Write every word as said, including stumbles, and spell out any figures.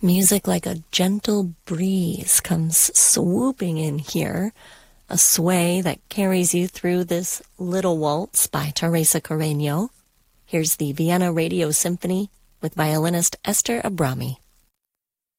Music like a gentle breeze comes swooping in here, a sway that carries you through this little waltz by Teresa Carreño. Here's the Vienna Radio Symphony with violinist Esther Abrami.